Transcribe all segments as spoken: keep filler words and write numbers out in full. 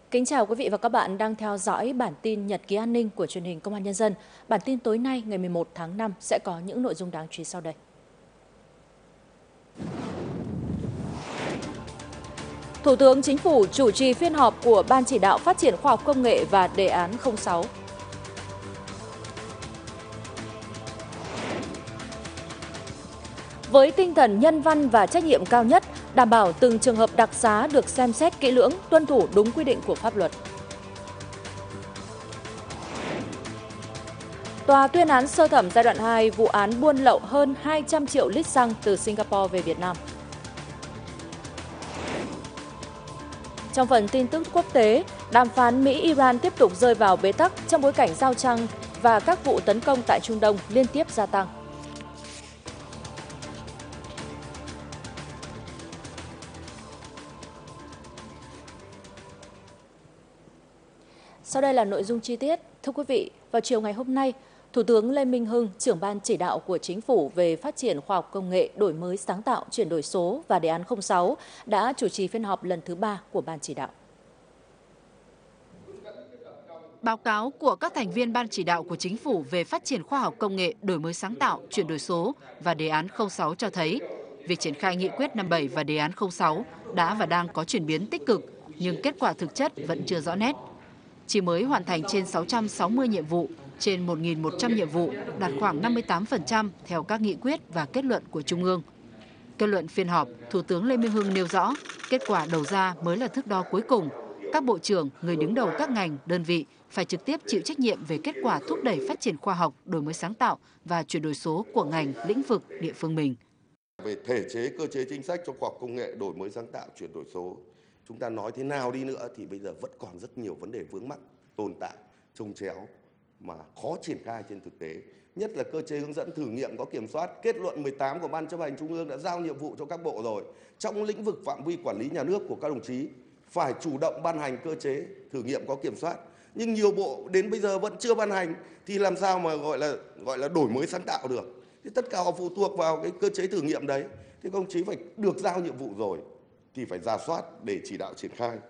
Kính chào quý vị và các bạn đang theo dõi bản tin Nhật ký an ninh của truyền hình Công an Nhân dân. Bản tin tối nay ngày mười một tháng năm sẽ có những nội dung đáng chú ý sau đây. Thủ tướng Chính phủ chủ trì phiên họp của Ban chỉ đạo phát triển khoa học công nghệ và đề án không sáu. Với tinh thần nhân văn và trách nhiệm cao nhất, đảm bảo từng trường hợp đặc xá được xem xét kỹ lưỡng, tuân thủ đúng quy định của pháp luật. Tòa tuyên án sơ thẩm giai đoạn hai vụ án buôn lậu hơn hai trăm triệu lít xăng từ Singapore về Việt Nam. Trong phần tin tức quốc tế, đàm phán Mỹ-Iran tiếp tục rơi vào bế tắc trong bối cảnh giao tranh và các vụ tấn công tại Trung Đông liên tiếp gia tăng. Sau đây là nội dung chi tiết. Thưa quý vị, vào chiều ngày hôm nay, Thủ tướng Lê Minh Hưng, trưởng ban chỉ đạo của Chính phủ về phát triển khoa học công nghệ, đổi mới sáng tạo, chuyển đổi số và đề án không sáu đã chủ trì phiên họp lần thứ ba của ban chỉ đạo. Báo cáo của các thành viên ban chỉ đạo của Chính phủ về phát triển khoa học công nghệ, đổi mới sáng tạo, chuyển đổi số và đề án không sáu cho thấy, việc triển khai nghị quyết năm mươi bảy và đề án không sáu đã và đang có chuyển biến tích cực, nhưng kết quả thực chất vẫn chưa rõ nét. Chỉ mới hoàn thành trên sáu trăm sáu mươi nhiệm vụ, trên một nghìn một trăm nhiệm vụ, đạt khoảng năm mươi tám phần trăm theo các nghị quyết và kết luận của Trung ương. Kết luận phiên họp, Thủ tướng Lê Minh Hưng nêu rõ, kết quả đầu ra mới là thước đo cuối cùng. Các bộ trưởng, người đứng đầu các ngành, đơn vị phải trực tiếp chịu trách nhiệm về kết quả thúc đẩy phát triển khoa học, đổi mới sáng tạo và chuyển đổi số của ngành, lĩnh vực, địa phương mình. Về thể chế, cơ chế chính sách cho khoa học công nghệ, đổi mới sáng tạo, chuyển đổi số, chúng ta nói thế nào đi nữa thì bây giờ vẫn còn rất nhiều vấn đề vướng mắc, tồn tại, chồng chéo mà khó triển khai trên thực tế. Nhất là cơ chế hướng dẫn thử nghiệm có kiểm soát, kết luận mười tám của Ban chấp hành Trung ương đã giao nhiệm vụ cho các bộ rồi. Trong lĩnh vực phạm vi quản lý nhà nước của các đồng chí phải chủ động ban hành cơ chế thử nghiệm có kiểm soát. Nhưng nhiều bộ đến bây giờ vẫn chưa ban hành thì làm sao mà gọi là gọi là đổi mới sáng tạo được. Thì tất cả họ phụ thuộc vào cái cơ chế thử nghiệm đấy. Thì các đồng chí phải được giao nhiệm vụ rồi thì phải rà soát để chỉ đạo triển khai.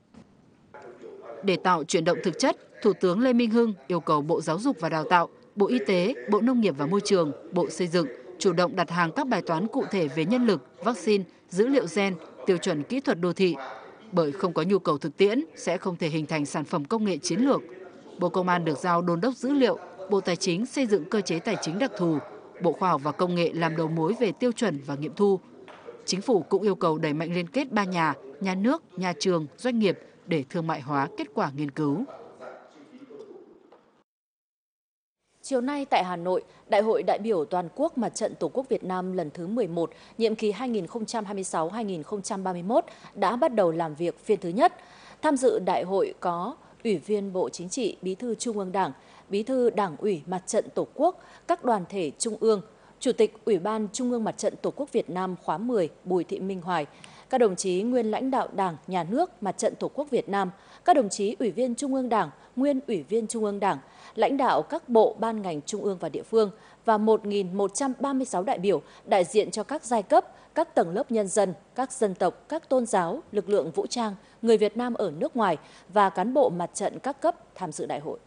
Để tạo chuyển động thực chất, Thủ tướng Lê Minh Hưng yêu cầu Bộ Giáo dục và Đào tạo, Bộ Y tế, Bộ Nông nghiệp và Môi trường, Bộ Xây dựng chủ động đặt hàng các bài toán cụ thể về nhân lực, vaccine, dữ liệu gen, tiêu chuẩn kỹ thuật đô thị. Bởi không có nhu cầu thực tiễn sẽ không thể hình thành sản phẩm công nghệ chiến lược. Bộ Công an được giao đôn đốc dữ liệu, Bộ Tài chính xây dựng cơ chế tài chính đặc thù, Bộ Khoa học và Công nghệ làm đầu mối về tiêu chuẩn và nghiệm thu. Chính phủ cũng yêu cầu đẩy mạnh liên kết ba nhà, nhà nước, nhà trường, doanh nghiệp để thương mại hóa kết quả nghiên cứu. Chiều nay tại Hà Nội, Đại hội đại biểu toàn quốc Mặt trận Tổ quốc Việt Nam lần thứ mười một, nhiệm kỳ hai nghìn không trăm hai mươi sáu đến hai nghìn không trăm ba mươi mốt đã bắt đầu làm việc phiên thứ nhất. Tham dự đại hội có Ủy viên Bộ Chính trị, Bí thư Trung ương Đảng, Bí thư Đảng ủy Mặt trận Tổ quốc, các đoàn thể trung ương, Chủ tịch Ủy ban Trung ương Mặt trận Tổ quốc Việt Nam khóa mười Bùi Thị Minh Hoài, các đồng chí nguyên lãnh đạo Đảng, Nhà nước, Mặt trận Tổ quốc Việt Nam, các đồng chí Ủy viên Trung ương Đảng, nguyên Ủy viên Trung ương Đảng, lãnh đạo các bộ ban ngành trung ương và địa phương và một nghìn một trăm ba mươi sáu đại biểu đại diện cho các giai cấp, các tầng lớp nhân dân, các dân tộc, các tôn giáo, lực lượng vũ trang, người Việt Nam ở nước ngoài và cán bộ mặt trận các cấp tham dự đại hội.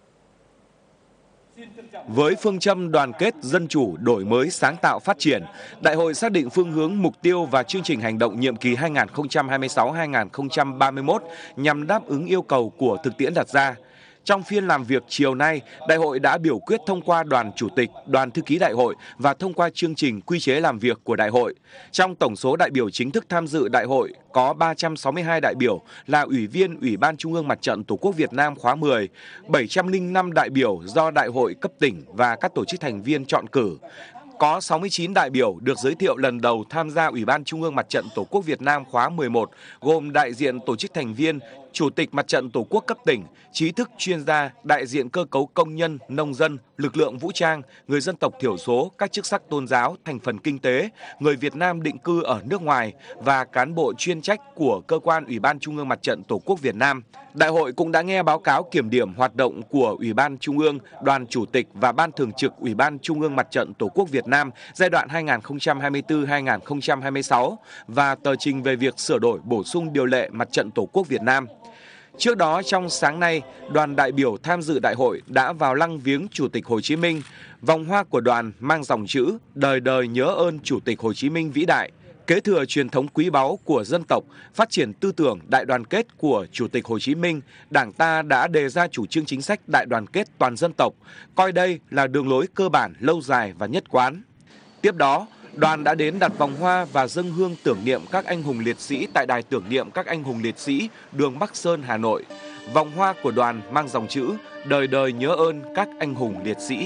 Với phương châm đoàn kết, dân chủ, đổi mới, sáng tạo, phát triển, Đại hội xác định phương hướng, mục tiêu và chương trình hành động nhiệm kỳ hai nghìn không trăm hai mươi sáu đến hai nghìn không trăm ba mươi mốt nhằm đáp ứng yêu cầu của thực tiễn đặt ra. Trong phiên làm việc chiều nay, Đại hội đã biểu quyết thông qua đoàn chủ tịch, đoàn thư ký Đại hội và thông qua chương trình quy chế làm việc của Đại hội. Trong tổng số đại biểu chính thức tham dự Đại hội có ba trăm sáu mươi hai đại biểu là Ủy viên Ủy ban Trung ương Mặt trận Tổ quốc Việt Nam khóa mười, bảy trăm lẻ năm đại biểu do Đại hội cấp tỉnh và các tổ chức thành viên chọn cử. Có sáu mươi chín đại biểu được giới thiệu lần đầu tham gia Ủy ban Trung ương Mặt trận Tổ quốc Việt Nam khóa mười một, gồm đại diện tổ chức thành viên, Chủ tịch Mặt trận Tổ quốc cấp tỉnh, trí thức chuyên gia, đại diện cơ cấu công nhân, nông dân, lực lượng vũ trang, người dân tộc thiểu số, các chức sắc tôn giáo, thành phần kinh tế, người Việt Nam định cư ở nước ngoài và cán bộ chuyên trách của Cơ quan Ủy ban Trung ương Mặt trận Tổ quốc Việt Nam. Đại hội cũng đã nghe báo cáo kiểm điểm hoạt động của Ủy ban Trung ương, Đoàn Chủ tịch và Ban Thường trực Ủy ban Trung ương Mặt trận Tổ quốc Việt Nam giai đoạn hai nghìn không trăm hai mươi tư đến hai nghìn không trăm hai mươi sáu và tờ trình về việc sửa đổi bổ sung điều lệ Mặt trận Tổ quốc Việt Nam. Trước đó trong sáng nay, đoàn đại biểu tham dự đại hội đã vào lăng viếng Chủ tịch Hồ Chí Minh. Vòng hoa của đoàn mang dòng chữ đời đời nhớ ơn Chủ tịch Hồ Chí Minh vĩ đại, kế thừa truyền thống quý báu của dân tộc, phát triển tư tưởng đại đoàn kết của Chủ tịch Hồ Chí Minh. Đảng ta đã đề ra chủ trương chính sách đại đoàn kết toàn dân tộc, coi đây là đường lối cơ bản, lâu dài và nhất quán. Tiếp đó, đoàn đã đến đặt vòng hoa và dâng hương tưởng niệm các anh hùng liệt sĩ tại đài tưởng niệm các anh hùng liệt sĩ, đường Bắc Sơn, Hà Nội. Vòng hoa của đoàn mang dòng chữ đời đời nhớ ơn các anh hùng liệt sĩ.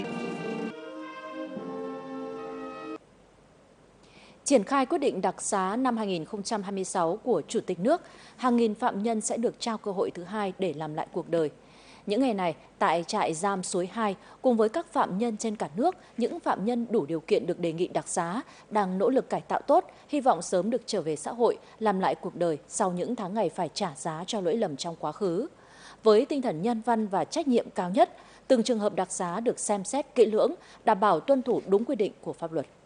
Triển khai quyết định đặc xá năm hai nghìn không trăm hai mươi sáu của Chủ tịch nước, hàng nghìn phạm nhân sẽ được trao cơ hội thứ hai để làm lại cuộc đời. Những ngày này, tại trại giam Suối hai, cùng với các phạm nhân trên cả nước, những phạm nhân đủ điều kiện được đề nghị đặc xá đang nỗ lực cải tạo tốt, hy vọng sớm được trở về xã hội, làm lại cuộc đời sau những tháng ngày phải trả giá cho lỗi lầm trong quá khứ. Với tinh thần nhân văn và trách nhiệm cao nhất, từng trường hợp đặc xá được xem xét kỹ lưỡng, đảm bảo tuân thủ đúng quy định của pháp luật.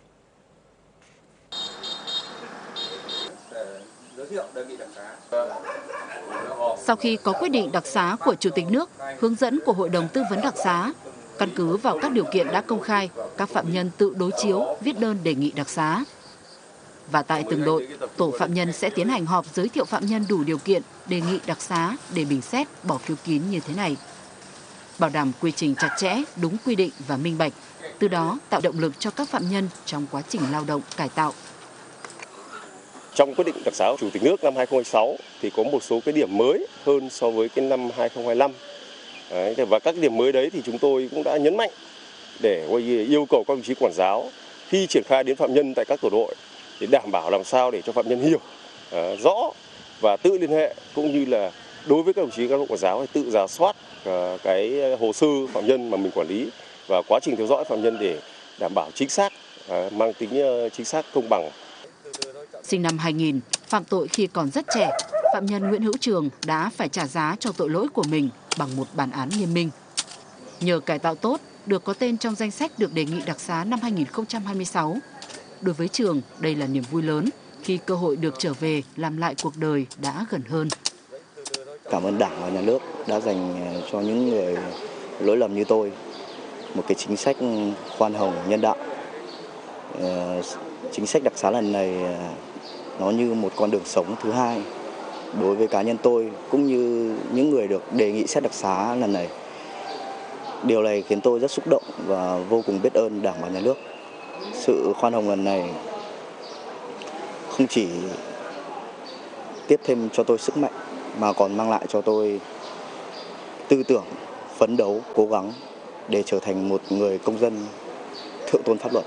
Sau khi có quyết định đặc xá của Chủ tịch nước, hướng dẫn của Hội đồng Tư vấn đặc xá, căn cứ vào các điều kiện đã công khai, các phạm nhân tự đối chiếu, viết đơn đề nghị đặc xá. Và tại từng đội, tổ phạm nhân sẽ tiến hành họp giới thiệu phạm nhân đủ điều kiện đề nghị đặc xá để bình xét, bỏ phiếu kín như thế này. Bảo đảm quy trình chặt chẽ, đúng quy định và minh bạch, từ đó tạo động lực cho các phạm nhân trong quá trình lao động, cải tạo. Trong quyết định đặc xá của Chủ tịch nước năm hai nghìn không trăm hai mươi sáu thì có một số cái điểm mới hơn so với cái năm hai nghìn không trăm hai mươi lăm. Đấy, và các điểm mới đấy thì chúng tôi cũng đã nhấn mạnh để yêu cầu các đồng chí quản giáo khi triển khai đến phạm nhân tại các tổ đội để đảm bảo làm sao để cho phạm nhân hiểu uh, rõ và tự liên hệ, cũng như là đối với các đồng chí cán bộ quản giáo thì tự rà soát uh, cái hồ sơ phạm nhân mà mình quản lý và quá trình theo dõi phạm nhân để đảm bảo chính xác, uh, mang tính uh, chính xác, công bằng. Sinh năm hai nghìn, phạm tội khi còn rất trẻ, phạm nhân Nguyễn Hữu Trường đã phải trả giá cho tội lỗi của mình bằng một bản án nghiêm minh. Nhờ cải tạo tốt, được có tên trong danh sách được đề nghị đặc xá năm hai nghìn không trăm hai mươi sáu. Đối với Trường, đây là niềm vui lớn khi cơ hội được trở về làm lại cuộc đời đã gần hơn. Cảm ơn Đảng và Nhà nước đã dành cho những người lỗi lầm như tôi một cái chính sách khoan hồng nhân đạo. Chính sách đặc xá lần này nó như một con đường sống thứ hai đối với cá nhân tôi cũng như những người được đề nghị xét đặc xá lần này. Điều này khiến tôi rất xúc động và vô cùng biết ơn Đảng và Nhà nước. Sự khoan hồng lần này không chỉ tiếp thêm cho tôi sức mạnh mà còn mang lại cho tôi tư tưởng, phấn đấu, cố gắng để trở thành một người công dân thượng tôn pháp luật.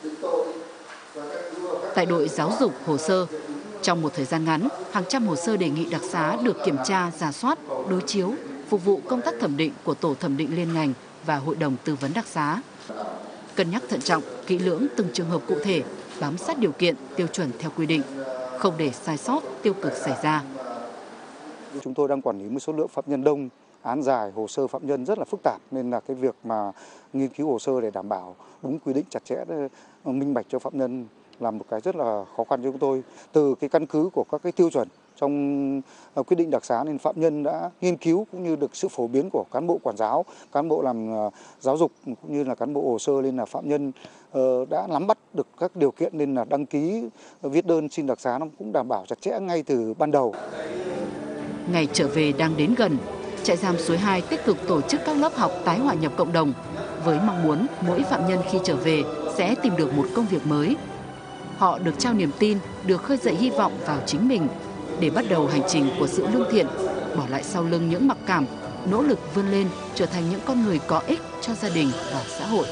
Tại đội giáo dục hồ sơ, trong một thời gian ngắn, hàng trăm hồ sơ đề nghị đặc xá được kiểm tra, rà soát, đối chiếu, phục vụ công tác thẩm định của tổ thẩm định liên ngành và Hội đồng Tư vấn đặc xá. Cân nhắc thận trọng, kỹ lưỡng từng trường hợp cụ thể, bám sát điều kiện, tiêu chuẩn theo quy định, không để sai sót, tiêu cực xảy ra. Chúng tôi đang quản lý một số lượng phạm nhân đông, án dài, hồ sơ phạm nhân rất là phức tạp, nên là cái việc mà nghiên cứu hồ sơ để đảm bảo đúng quy định chặt chẽ, minh bạch cho phạm nhân là một cái rất là khó khăn cho chúng tôi. Từ cái căn cứ của các cái tiêu chuẩn trong quyết định đặc xá nên phạm nhân đã nghiên cứu cũng như được sự phổ biến của cán bộ quản giáo, cán bộ làm giáo dục cũng như là cán bộ hồ sơ, nên là phạm nhân đã nắm bắt được các điều kiện nên là đăng ký viết đơn xin đặc xá nó cũng đảm bảo chặt chẽ ngay từ ban đầu. Ngày trở về đang đến gần, trại giam Suối hai tích cực tổ chức các lớp học tái hòa nhập cộng đồng với mong muốn mỗi phạm nhân khi trở về sẽ tìm được một công việc mới. Họ được trao niềm tin, được khơi dậy hy vọng vào chính mình để bắt đầu hành trình của sự lương thiện, bỏ lại sau lưng những mặc cảm, nỗ lực vươn lên trở thành những con người có ích cho gia đình và xã hội.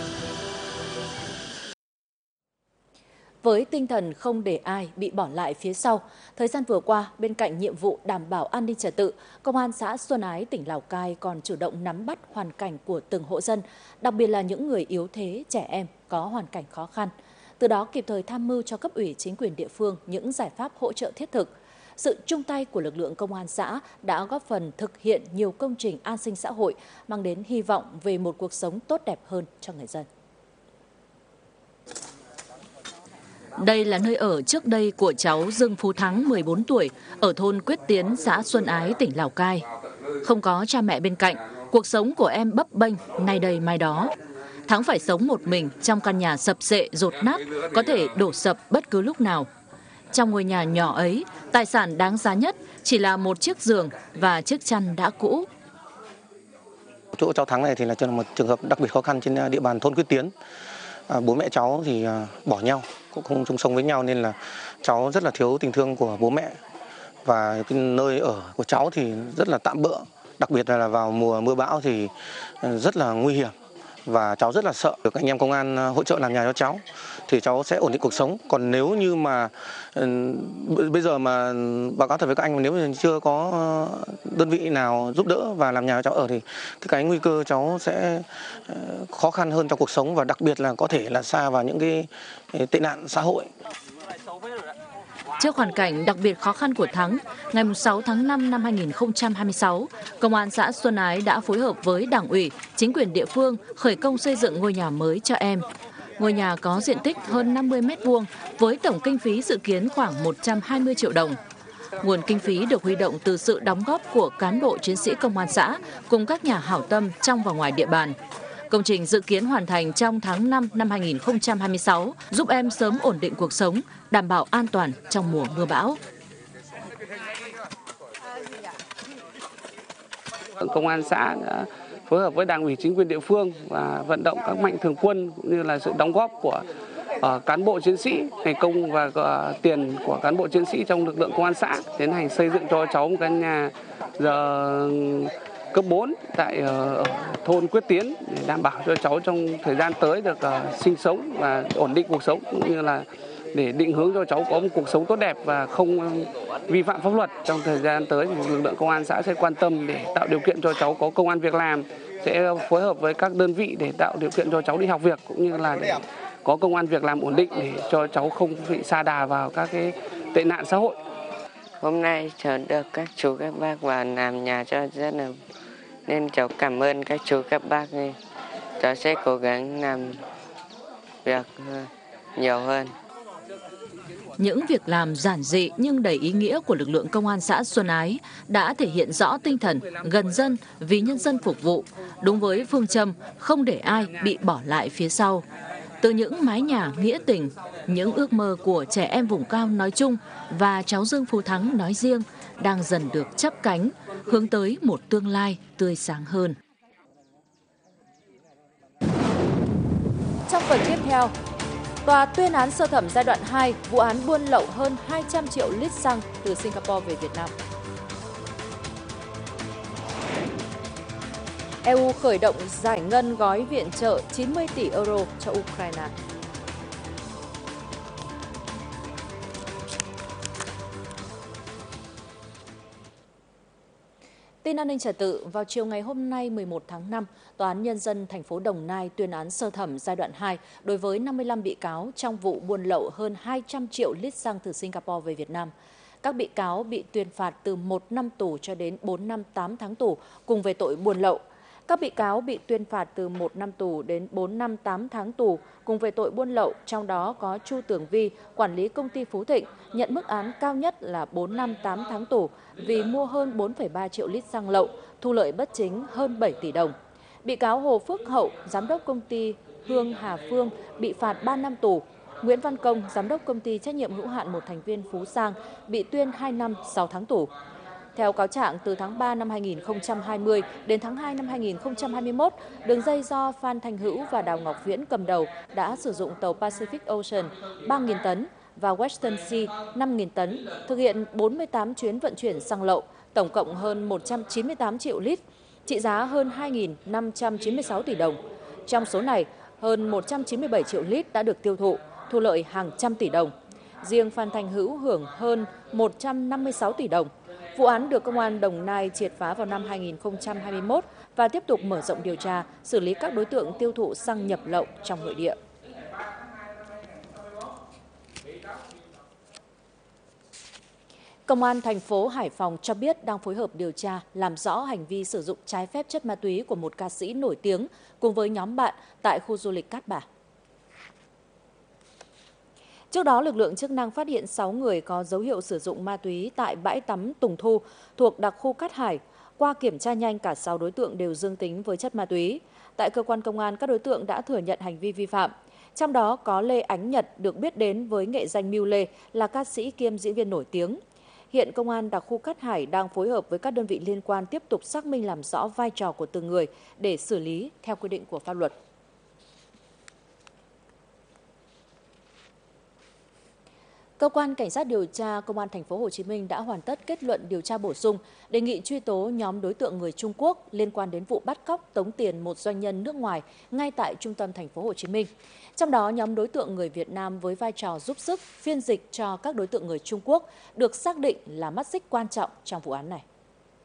Với tinh thần không để ai bị bỏ lại phía sau, thời gian vừa qua, bên cạnh nhiệm vụ đảm bảo an ninh trật tự, Công an xã Xuân Ái, tỉnh Lào Cai còn chủ động nắm bắt hoàn cảnh của từng hộ dân, đặc biệt là những người yếu thế, trẻ em có hoàn cảnh khó khăn. Từ đó kịp thời tham mưu cho cấp ủy chính quyền địa phương những giải pháp hỗ trợ thiết thực. Sự chung tay của lực lượng công an xã đã góp phần thực hiện nhiều công trình an sinh xã hội, mang đến hy vọng về một cuộc sống tốt đẹp hơn cho người dân. Đây là nơi ở trước đây của cháu Dương Phú Thắng, mười bốn tuổi, ở thôn Quyết Tiến, xã Xuân Ái, tỉnh Lào Cai. Không có cha mẹ bên cạnh, cuộc sống của em bấp bênh, nay đây mai đó. Thắng phải sống một mình trong căn nhà sập xệ, dột nát, có thể đổ sập bất cứ lúc nào. Trong ngôi nhà nhỏ ấy, tài sản đáng giá nhất chỉ là một chiếc giường và chiếc chăn đã cũ. Chỗ cháu Thắng này thì là một trường hợp đặc biệt khó khăn trên địa bàn thôn Quyết Tiến. À, bố mẹ cháu thì bỏ nhau, cũng không chung sống với nhau nên là cháu rất là thiếu tình thương của bố mẹ. Và cái nơi ở của cháu thì rất là tạm bợ, đặc biệt là vào mùa mưa bão thì rất là nguy hiểm. Và cháu rất là sợ được anh em công an hỗ trợ làm nhà cho cháu thì cháu sẽ ổn định cuộc sống. Còn nếu như mà bây giờ mà báo cáo thật với các anh, nếu như chưa có đơn vị nào giúp đỡ và làm nhà cho cháu ở thì cái, cái nguy cơ cháu sẽ khó khăn hơn trong cuộc sống, và đặc biệt là có thể là sa vào những cái tệ nạn xã hội. Trước hoàn cảnh đặc biệt khó khăn của Thắng, ngày sáu tháng năm năm hai nghìn không trăm hai mươi sáu, Công an xã Xuân Ái đã phối hợp với Đảng ủy, chính quyền địa phương khởi công xây dựng ngôi nhà mới cho em. Ngôi nhà có diện tích hơn năm mươi mét vuông với tổng kinh phí dự kiến khoảng một trăm hai mươi triệu đồng. Nguồn kinh phí được huy động từ sự đóng góp của cán bộ chiến sĩ công an xã cùng các nhà hảo tâm trong và ngoài địa bàn. Công trình dự kiến hoàn thành trong tháng năm năm hai nghìn không trăm hai mươi sáu, giúp em sớm ổn định cuộc sống, đảm bảo an toàn trong mùa mưa bão. Công an xã đã phối hợp với Đảng ủy, chính quyền địa phương và vận động các mạnh thường quân cũng như là sự đóng góp của uh, cán bộ chiến sĩ, ngày công và uh, tiền của cán bộ chiến sĩ trong lực lượng công an xã tiến hành xây dựng cho cháu một căn nhà giờ cấp bốn tại uh, thôn Quyết Tiến để đảm bảo cho cháu trong thời gian tới được uh, sinh sống và ổn định cuộc sống, cũng như là để định hướng cho cháu có một cuộc sống tốt đẹp và không uh, vi phạm pháp luật. Trong thời gian tới thì lực lượng công an xã sẽ quan tâm để tạo điều kiện cho cháu có công ăn việc làm, sẽ phối hợp với các đơn vị để tạo điều kiện cho cháu đi học việc, cũng như là để có công ăn việc làm ổn định để cho cháu không bị sa đà vào các cái tệ nạn xã hội. Hôm nay cháu được các chú các bác vào làm nhà cho rất là, nên cháu cảm ơn các chú các bác. Nên cháu sẽ cố gắng làm việc nhiều hơn. Những việc làm giản dị nhưng đầy ý nghĩa của lực lượng công an xã Xuân Ái đã thể hiện rõ tinh thần gần dân, vì nhân dân phục vụ, đúng với phương châm không để ai bị bỏ lại phía sau. Từ những mái nhà nghĩa tình, những ước mơ của trẻ em vùng cao nói chung và cháu Dương Phú Thắng nói riêng đang dần được chắp cánh, hướng tới một tương lai tươi sáng hơn. Trong phần tiếp theo, tòa tuyên án sơ thẩm giai đoạn hai vụ án buôn lậu hơn hai trăm triệu lít xăng từ Singapore về Việt Nam. e u khởi động giải ngân gói viện trợ chín mươi tỷ euro cho Ukraine. Tin an ninh trật tự, vào chiều ngày hôm nay mười một tháng năm, Tòa án Nhân dân thành phố Đồng Nai tuyên án sơ thẩm giai đoạn hai đối với năm mươi lăm bị cáo trong vụ buôn lậu hơn hai trăm triệu lít xăng từ Singapore về Việt Nam. Các bị cáo bị tuyên phạt từ một năm tù cho đến bốn năm tám tháng tù cùng về tội buôn lậu. Các bị cáo bị tuyên phạt từ một năm tù đến bốn năm tám tháng tù cùng về tội buôn lậu, trong đó có Chu Tường Vi, quản lý công ty Phú Thịnh, nhận mức án cao nhất là bốn năm tám tháng tù vì mua hơn bốn phẩy ba triệu lít xăng lậu, thu lợi bất chính hơn bảy tỷ đồng. Bị cáo Hồ Phước Hậu, giám đốc công ty Hương Hà Phương, bị phạt ba năm tù. Nguyễn Văn Công, giám đốc công ty trách nhiệm hữu hạn một thành viên Phú Sang, bị tuyên hai năm sáu tháng tù. Theo cáo trạng, từ tháng ba năm hai nghìn không trăm hai mươi đến tháng hai năm hai nghìn không trăm hai mươi mốt, đường dây do Phan Thanh Hữu và Đào Ngọc Viễn cầm đầu đã sử dụng tàu Pacific Ocean ba nghìn tấn và Western Sea năm nghìn tấn, thực hiện bốn mươi tám chuyến vận chuyển xăng lậu, tổng cộng hơn một trăm chín mươi tám triệu lít, trị giá hơn hai nghìn năm trăm chín mươi sáu tỷ đồng. Trong số này, hơn một trăm chín mươi bảy triệu lít đã được tiêu thụ, thu lợi hàng trăm tỷ đồng. Riêng Phan Thanh Hữu hưởng hơn một trăm năm mươi sáu tỷ đồng. Vụ án được Công an Đồng Nai triệt phá vào năm hai nghìn không trăm hai mươi mốt và tiếp tục mở rộng điều tra, xử lý các đối tượng tiêu thụ xăng nhập lậu trong nội địa. Công an thành phố Hải Phòng cho biết đang phối hợp điều tra, làm rõ hành vi sử dụng trái phép chất ma túy của một ca sĩ nổi tiếng cùng với nhóm bạn tại khu du lịch Cát Bà. Trước đó, lực lượng chức năng phát hiện sáu người có dấu hiệu sử dụng ma túy tại bãi tắm Tùng Thu thuộc đặc khu Cát Hải. Qua kiểm tra nhanh, cả sáu đối tượng đều dương tính với chất ma túy. Tại cơ quan công an, các đối tượng đã thừa nhận hành vi vi phạm. Trong đó có Lê Ánh Nhật, được biết đến với nghệ danh Miu Lê, là ca sĩ kiêm diễn viên nổi tiếng. Hiện Công an đặc khu Cát Hải đang phối hợp với các đơn vị liên quan tiếp tục xác minh làm rõ vai trò của từng người để xử lý theo quy định của pháp luật. Cơ quan Cảnh sát điều tra Công an Thành phố Hồ Chí Minh đã hoàn tất kết luận điều tra bổ sung, đề nghị truy tố nhóm đối tượng người Trung Quốc liên quan đến vụ bắt cóc tống tiền một doanh nhân nước ngoài ngay tại trung tâm Thành phố Hồ Chí Minh. Trong đó, nhóm đối tượng người Việt Nam với vai trò giúp sức phiên dịch cho các đối tượng người Trung Quốc được xác định là mắt xích quan trọng trong vụ án này.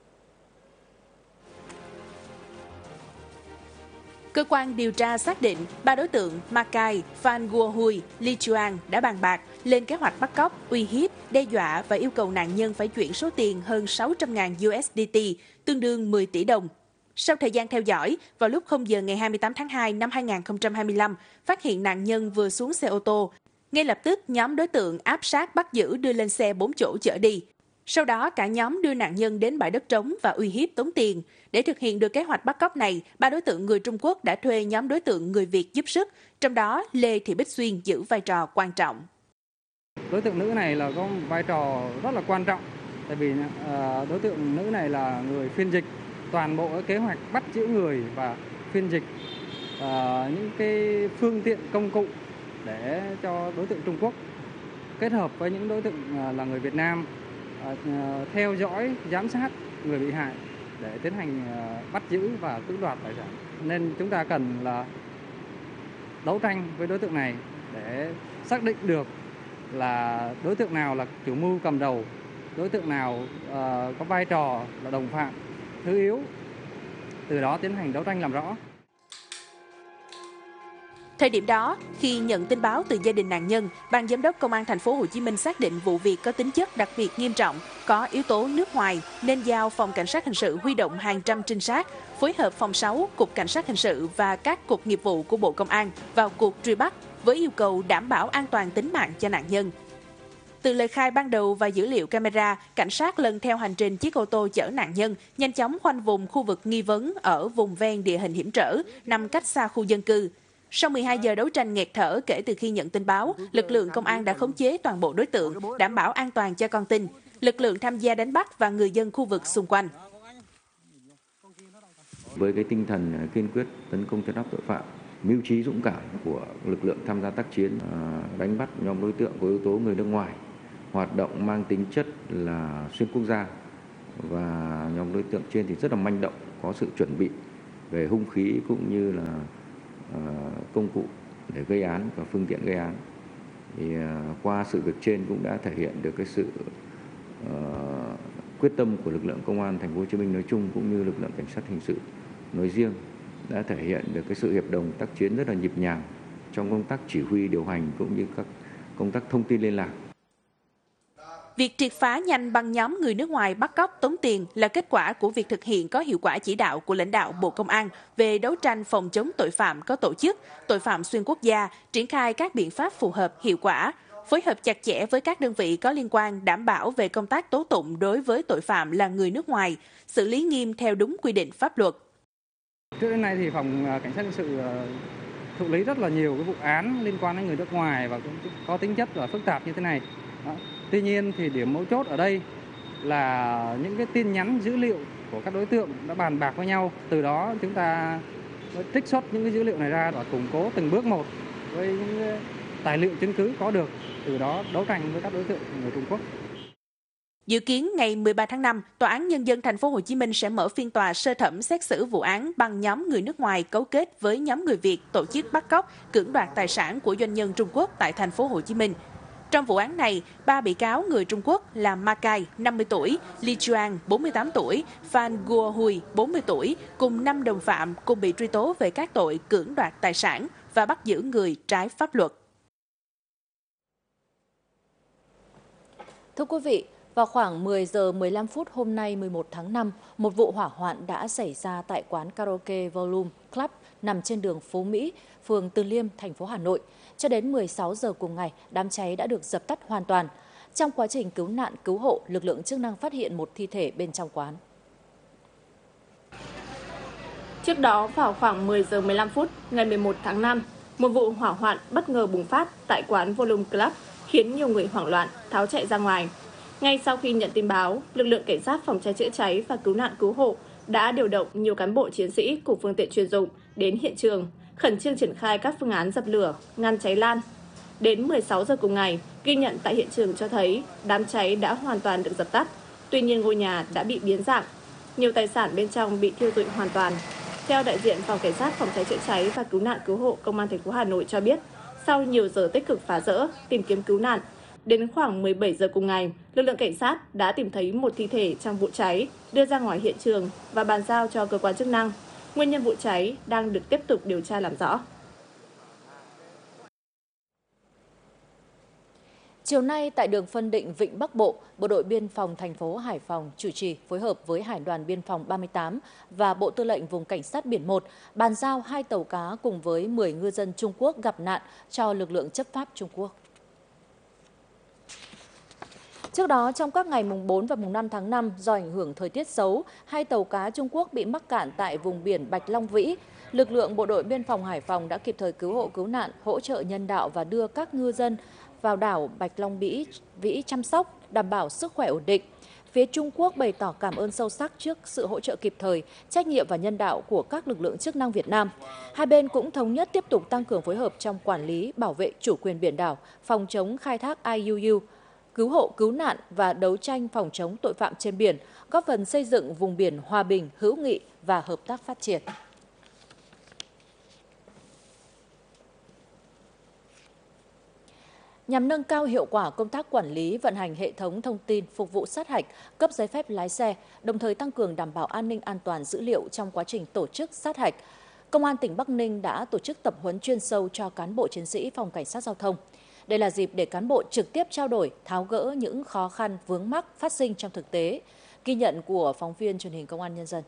Cơ quan điều tra xác định ba đối tượng Makai, Phan Guohui, Li Chuan đã bàn bạc lên kế hoạch bắt cóc, uy hiếp, đe dọa và yêu cầu nạn nhân phải chuyển số tiền hơn sáu trăm nghìn u ét đê tê, tương đương mười tỷ đồng. Sau thời gian theo dõi, vào lúc không giờ ngày hai mươi tám tháng hai năm hai nghìn không trăm hai mươi lăm, phát hiện nạn nhân vừa xuống xe ô tô. Ngay lập tức, nhóm đối tượng áp sát bắt giữ đưa lên xe bốn chỗ chở đi. Sau đó, cả nhóm đưa nạn nhân đến bãi đất trống và uy hiếp tống tiền. Để thực hiện được kế hoạch bắt cóc này, ba đối tượng người Trung Quốc đã thuê nhóm đối tượng người Việt giúp sức, trong đó Lê Thị Bích Xuyên giữ vai trò quan trọng. Đối tượng nữ này là có vai trò rất là quan trọng, tại vì uh, đối tượng nữ này là người phiên dịch toàn bộ kế hoạch bắt giữ người và phiên dịch uh, những cái phương tiện công cụ để cho đối tượng Trung Quốc kết hợp với những đối tượng uh, là người Việt Nam uh, theo dõi, giám sát người bị hại để tiến hành uh, bắt giữ và cưỡng đoạt tài sản. Nên chúng ta cần là đấu tranh với đối tượng này để xác định được là đối tượng nào là chủ mưu cầm đầu, đối tượng nào uh, có vai trò là đồng phạm, thứ yếu, từ đó tiến hành đấu tranh làm rõ. Thời điểm đó, khi nhận tin báo từ gia đình nạn nhân, Ban Giám đốc Công an Thành phố Hồ Chí Minh xác định vụ việc có tính chất đặc biệt nghiêm trọng, có yếu tố nước ngoài nên giao Phòng Cảnh sát Hình sự huy động hàng trăm trinh sát, phối hợp Phòng sáu, Cục Cảnh sát Hình sự và các cục nghiệp vụ của Bộ Công an vào cuộc truy bắt với yêu cầu đảm bảo an toàn tính mạng cho nạn nhân. Từ lời khai ban đầu và dữ liệu camera, cảnh sát lần theo hành trình chiếc ô tô chở nạn nhân, nhanh chóng khoanh vùng khu vực nghi vấn ở vùng ven địa hình hiểm trở, nằm cách xa khu dân cư. Sau mười hai giờ đấu tranh nghẹt thở kể từ khi nhận tin báo, lực lượng công an đã khống chế toàn bộ đối tượng, đảm bảo an toàn cho con tin. Lực lượng tham gia đánh bắt và người dân khu vực xung quanh. Với cái tinh thần kiên quyết tấn công trấn áp tội phạm, mưu trí dũng cảm của lực lượng tham gia tác chiến, đánh bắt nhóm đối tượng có yếu tố người nước ngoài, hoạt động mang tính chất là xuyên quốc gia, và nhóm đối tượng trên thì rất là manh động, có sự chuẩn bị về hung khí cũng như là công cụ để gây án và phương tiện gây án. Thì qua sự việc trên cũng đã thể hiện được cái sự uh, quyết tâm của lực lượng công an Thành phố Hồ Chí Minh nói chung cũng như lực lượng cảnh sát hình sự nói riêng, đã thể hiện được cái sự hiệp đồng tác chiến rất là nhịp nhàng trong công tác chỉ huy điều hành cũng như các công tác thông tin liên lạc. Việc triệt phá nhanh băng nhóm người nước ngoài bắt cóc tống tiền là kết quả của việc thực hiện có hiệu quả chỉ đạo của lãnh đạo Bộ Công an về đấu tranh phòng chống tội phạm có tổ chức, tội phạm xuyên quốc gia, triển khai các biện pháp phù hợp hiệu quả, phối hợp chặt chẽ với các đơn vị có liên quan đảm bảo về công tác tố tụng đối với tội phạm là người nước ngoài, xử lý nghiêm theo đúng quy định pháp luật. Trước đến nay thì Phòng Cảnh sát Hình sự thụ lý rất là nhiều cái vụ án liên quan đến người nước ngoài và cũng có tính chất là phức tạp như thế này. Đó. Tuy nhiên thì điểm mấu chốt ở đây là những cái tin nhắn dữ liệu của các đối tượng đã bàn bạc với nhau. Từ đó chúng ta trích xuất những cái dữ liệu này ra và củng cố từng bước một với những tài liệu chứng cứ có được. Từ đó đấu tranh với các đối tượng người Trung Quốc. Dự kiến ngày mười ba tháng năm, Tòa án Nhân dân Thành phố Hồ Chí Minh sẽ mở phiên tòa sơ thẩm xét xử vụ án băng nhóm người nước ngoài cấu kết với nhóm người Việt tổ chức bắt cóc, cưỡng đoạt tài sản của doanh nhân Trung Quốc tại Thành phố Hồ Chí Minh. Trong vụ án này, ba bị cáo người Trung Quốc là Makai, năm mươi tuổi, Li Chuan, bốn mươi tám tuổi, Phan Guohui, bốn mươi tuổi, cùng năm đồng phạm cùng bị truy tố về các tội cưỡng đoạt tài sản và bắt giữ người trái pháp luật. Thưa quý vị, vào khoảng mười giờ mười lăm phút hôm nay mười một tháng năm, một vụ hỏa hoạn đã xảy ra tại quán karaoke Volume Club nằm trên đường Phú Mỹ, phường Từ Liêm, thành phố Hà Nội. Cho đến mười sáu giờ cùng ngày, đám cháy đã được dập tắt hoàn toàn. Trong quá trình cứu nạn cứu hộ, lực lượng chức năng phát hiện một thi thể bên trong quán. Trước đó, vào khoảng mười giờ mười lăm phút ngày mười một tháng năm, một vụ hỏa hoạn bất ngờ bùng phát tại quán Volume Club, khiến nhiều người hoảng loạn tháo chạy ra ngoài. Ngay sau khi nhận tin báo, lực lượng cảnh sát phòng cháy chữa cháy và cứu nạn cứu hộ đã điều động nhiều cán bộ chiến sĩ cùng phương tiện chuyên dụng đến hiện trường, khẩn trương triển khai các phương án dập lửa, ngăn cháy lan. Đến mười sáu giờ cùng ngày, ghi nhận tại hiện trường cho thấy đám cháy đã hoàn toàn được dập tắt. Tuy nhiên ngôi nhà đã bị biến dạng, nhiều tài sản bên trong bị thiêu rụi hoàn toàn. Theo đại diện Phòng Cảnh sát phòng cháy chữa cháy và cứu nạn cứu hộ Công an thành phố Hà Nội cho biết, sau nhiều giờ tích cực phá rỡ, tìm kiếm cứu nạn, đến khoảng mười bảy giờ cùng ngày, lực lượng cảnh sát đã tìm thấy một thi thể trong vụ cháy, đưa ra ngoài hiện trường và bàn giao cho cơ quan chức năng. Nguyên nhân vụ cháy đang được tiếp tục điều tra làm rõ. Chiều nay tại đường phân định Vịnh Bắc Bộ, Bộ đội Biên phòng thành phố Hải Phòng chủ trì phối hợp với Hải đoàn Biên phòng ba mươi tám và Bộ Tư lệnh Vùng Cảnh sát Biển một bàn giao hai tàu cá cùng với mười ngư dân Trung Quốc gặp nạn cho lực lượng chấp pháp Trung Quốc. Trước đó, trong các ngày mùng bốn và mùng năm tháng năm, do ảnh hưởng thời tiết xấu, hai tàu cá Trung Quốc bị mắc cạn tại vùng biển Bạch Long Vĩ. Lực lượng Bộ đội Biên phòng Hải Phòng đã kịp thời cứu hộ cứu nạn, hỗ trợ nhân đạo và đưa các ngư dân vào đảo Bạch Long Vĩ, Vĩ chăm sóc, đảm bảo sức khỏe ổn định. Phía Trung Quốc bày tỏ cảm ơn sâu sắc trước sự hỗ trợ kịp thời, trách nhiệm và nhân đạo của các lực lượng chức năng Việt Nam. Hai bên cũng thống nhất tiếp tục tăng cường phối hợp trong quản lý, bảo vệ chủ quyền biển đảo, phòng chống khai thác I U U, cứu hộ cứu nạn và đấu tranh phòng chống tội phạm trên biển, góp phần xây dựng vùng biển hòa bình, hữu nghị và hợp tác phát triển. Nhằm nâng cao hiệu quả công tác quản lý, vận hành hệ thống thông tin phục vụ sát hạch, cấp giấy phép lái xe, đồng thời tăng cường đảm bảo an ninh an toàn dữ liệu trong quá trình tổ chức sát hạch, Công an tỉnh Bắc Ninh đã tổ chức tập huấn chuyên sâu cho cán bộ chiến sĩ Phòng Cảnh sát Giao thông. Đây là dịp để cán bộ trực tiếp trao đổi, tháo gỡ những khó khăn vướng mắc phát sinh trong thực tế. Ghi nhận của phóng viên truyền hình Công an Nhân dân.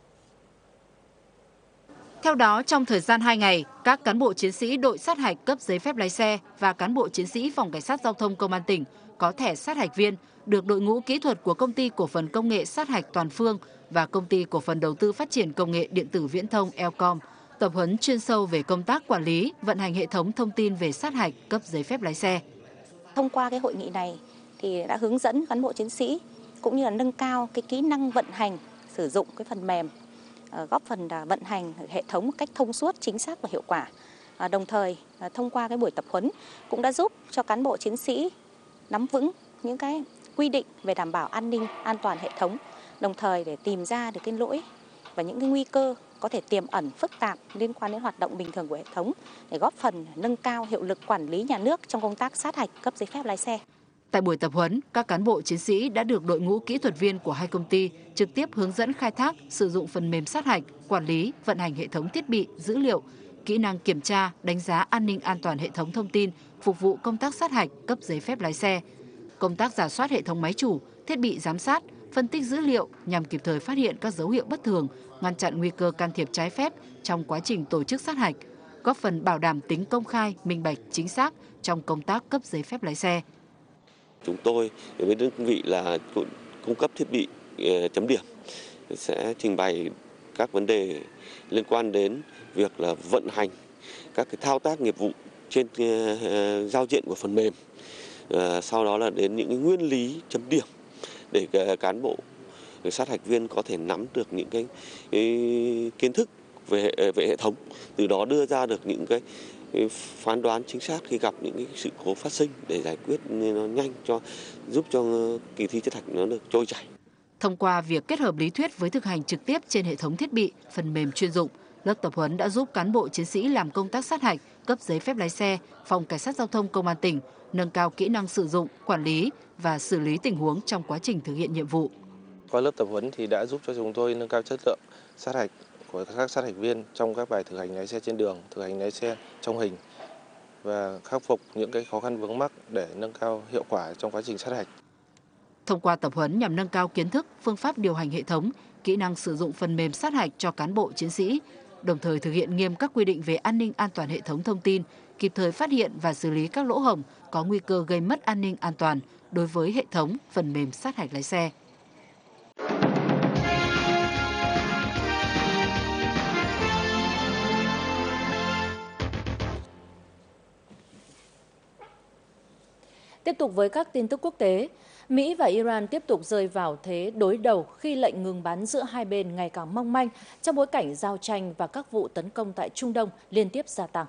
Theo đó, trong thời gian hai ngày, các cán bộ chiến sĩ đội sát hạch cấp giấy phép lái xe và cán bộ chiến sĩ Phòng Cảnh sát Giao thông Công an tỉnh có thẻ sát hạch viên được đội ngũ kỹ thuật của Công ty Cổ phần Công nghệ Sát hạch Toàn phương và Công ty Cổ phần Đầu tư Phát triển Công nghệ Điện tử Viễn thông Elcom tập huấn chuyên sâu về công tác quản lý, vận hành hệ thống thông tin về sát hạch cấp giấy phép lái xe. Thông qua cái hội nghị này thì đã hướng dẫn cán bộ chiến sĩ cũng như là nâng cao cái kỹ năng vận hành, sử dụng cái phần mềm, góp phần vận hành hệ thống một cách thông suốt, chính xác và hiệu quả. Đồng thời thông qua cái buổi tập huấn cũng đã giúp cho cán bộ chiến sĩ nắm vững những cái quy định về đảm bảo an ninh, an toàn hệ thống, đồng thời để tìm ra được cái lỗi và những cái nguy cơ có thể tiềm ẩn phức tạp liên quan đến hoạt động bình thường của hệ thống để góp phần nâng cao hiệu lực quản lý nhà nước trong công tác sát hạch cấp giấy phép lái xe. Tại buổi tập huấn, các cán bộ chiến sĩ đã được đội ngũ kỹ thuật viên của hai công ty trực tiếp hướng dẫn khai thác, sử dụng phần mềm sát hạch, quản lý, vận hành hệ thống thiết bị, dữ liệu, kỹ năng kiểm tra, đánh giá an ninh an toàn hệ thống thông tin, phục vụ công tác sát hạch, cấp giấy phép lái xe, công tác rà soát hệ thống máy chủ, thiết bị giám sát, phân tích dữ liệu nhằm kịp thời phát hiện các dấu hiệu bất thường, ngăn chặn nguy cơ can thiệp trái phép trong quá trình tổ chức sát hạch, góp phần bảo đảm tính công khai, minh bạch, chính xác trong công tác cấp giấy phép lái xe. Chúng tôi với đơn vị là cung cấp thiết bị chấm điểm sẽ trình bày các vấn đề liên quan đến việc là vận hành các cái thao tác nghiệp vụ trên giao diện của phần mềm. Sau đó là đến những nguyên lý chấm điểm để cán bộ sát hạch viên có thể nắm được những cái, cái kiến thức về về hệ thống, từ đó đưa ra được những cái phán đoán chính xác khi gặp những cái sự cố phát sinh để giải quyết nó nhanh, cho giúp cho kỳ thi sát hạch nó được trôi chảy. Thông qua việc kết hợp lý thuyết với thực hành trực tiếp trên hệ thống thiết bị, phần mềm chuyên dụng, lớp tập huấn đã giúp cán bộ chiến sĩ làm công tác sát hạch, cấp giấy phép lái xe, Phòng Cảnh sát Giao thông Công an tỉnh nâng cao kỹ năng sử dụng, quản lý và xử lý tình huống trong quá trình thực hiện nhiệm vụ. Qua lớp tập huấn thì đã giúp cho chúng tôi nâng cao chất lượng sát hạch của các sát hạch viên trong các bài thực hành lái xe trên đường, thực hành lái xe trong hình và khắc phục những cái khó khăn vướng mắc để nâng cao hiệu quả trong quá trình sát hạch. Thông qua tập huấn nhằm nâng cao kiến thức, phương pháp điều hành hệ thống, kỹ năng sử dụng phần mềm sát hạch cho cán bộ chiến sĩ, đồng thời thực hiện nghiêm các quy định về an ninh an toàn hệ thống thông tin, kịp thời phát hiện và xử lý các lỗ hổng có nguy cơ gây mất an ninh an toàn đối với hệ thống phần mềm sát hạch lái xe. Tiếp tục với các tin tức quốc tế, Mỹ và Iran tiếp tục rơi vào thế đối đầu khi lệnh ngừng bắn giữa hai bên ngày càng mong manh trong bối cảnh giao tranh và các vụ tấn công tại Trung Đông liên tiếp gia tăng.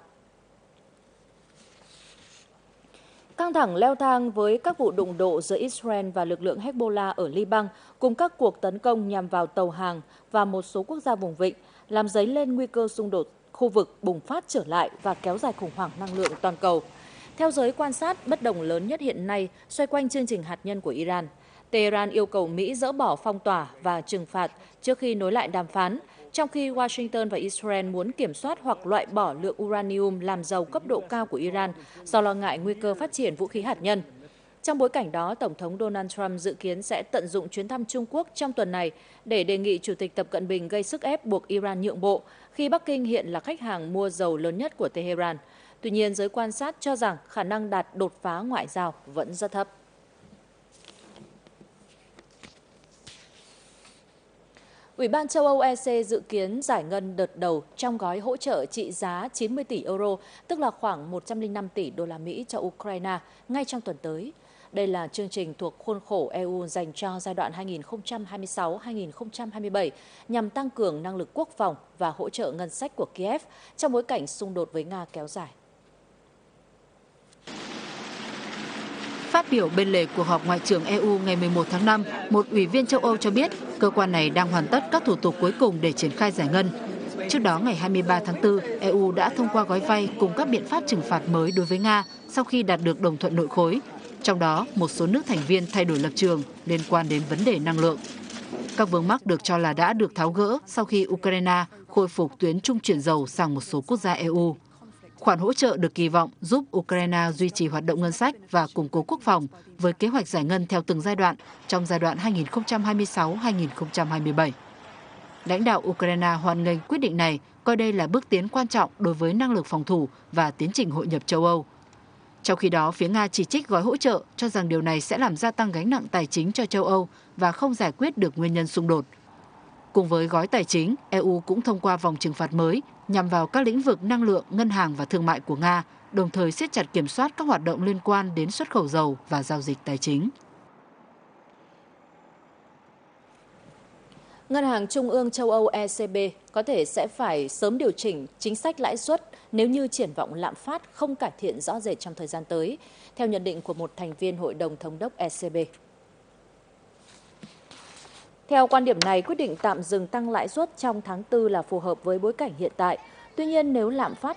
Căng thẳng leo thang với các vụ đụng độ giữa Israel và lực lượng Hezbollah ở Liban cùng các cuộc tấn công nhằm vào tàu hàng và một số quốc gia vùng vịnh, làm dấy lên nguy cơ xung đột khu vực bùng phát trở lại và kéo dài khủng hoảng năng lượng toàn cầu. Theo giới quan sát, bất đồng lớn nhất hiện nay xoay quanh chương trình hạt nhân của Iran. Tehran yêu cầu Mỹ dỡ bỏ phong tỏa và trừng phạt trước khi nối lại đàm phán, trong khi Washington và Israel muốn kiểm soát hoặc loại bỏ lượng uranium làm giàu cấp độ cao của Iran do lo ngại nguy cơ phát triển vũ khí hạt nhân. Trong bối cảnh đó, Tổng thống Donald Trump dự kiến sẽ tận dụng chuyến thăm Trung Quốc trong tuần này để đề nghị Chủ tịch Tập Cận Bình gây sức ép buộc Iran nhượng bộ, khi Bắc Kinh hiện là khách hàng mua dầu lớn nhất của Tehran. Tuy nhiên, giới quan sát cho rằng khả năng đạt đột phá ngoại giao vẫn rất thấp. Ủy ban châu Âu E C dự kiến giải ngân đợt đầu trong gói hỗ trợ trị giá chín mươi tỷ euro, tức là khoảng một trăm lẻ năm tỷ đô la Mỹ cho Ukraine ngay trong tuần tới. Đây là chương trình thuộc khuôn khổ E U dành cho giai đoạn hai nghìn không trăm hai mươi sáu đến hai nghìn không trăm hai mươi bảy nhằm tăng cường năng lực quốc phòng và hỗ trợ ngân sách của Kiev trong bối cảnh xung đột với Nga kéo dài. Phát biểu bên lề cuộc họp Ngoại trưởng E U ngày mười một tháng năm, một ủy viên châu Âu cho biết cơ quan này đang hoàn tất các thủ tục cuối cùng để triển khai giải ngân. Trước đó, ngày hai mươi ba tháng tư, E U đã thông qua gói vay cùng các biện pháp trừng phạt mới đối với Nga sau khi đạt được đồng thuận nội khối. Trong đó, một số nước thành viên thay đổi lập trường liên quan đến vấn đề năng lượng. Các vướng mắc được cho là đã được tháo gỡ sau khi Ukraine khôi phục tuyến trung chuyển dầu sang một số quốc gia E U. Khoản hỗ trợ được kỳ vọng giúp Ukraine duy trì hoạt động ngân sách và củng cố quốc phòng với kế hoạch giải ngân theo từng giai đoạn trong giai đoạn hai nghìn không trăm hai mươi sáu đến hai nghìn không trăm hai mươi bảy. Lãnh đạo Ukraine hoan nghênh quyết định này, coi đây là bước tiến quan trọng đối với năng lực phòng thủ và tiến trình hội nhập châu Âu. Trong khi đó, phía Nga chỉ trích gói hỗ trợ, cho rằng điều này sẽ làm gia tăng gánh nặng tài chính cho châu Âu và không giải quyết được nguyên nhân xung đột. Cùng với gói tài chính, E U cũng thông qua vòng trừng phạt mới nhằm vào các lĩnh vực năng lượng, ngân hàng và thương mại của Nga, đồng thời siết chặt kiểm soát các hoạt động liên quan đến xuất khẩu dầu và giao dịch tài chính. Ngân hàng Trung ương châu Âu E C B có thể sẽ phải sớm điều chỉnh chính sách lãi suất nếu như triển vọng lạm phát không cải thiện rõ rệt trong thời gian tới, theo nhận định của một thành viên Hội đồng Thống đốc E C B. Theo quan điểm này, quyết định tạm dừng tăng lãi suất trong tháng tư là phù hợp với bối cảnh hiện tại. Tuy nhiên, nếu lạm phát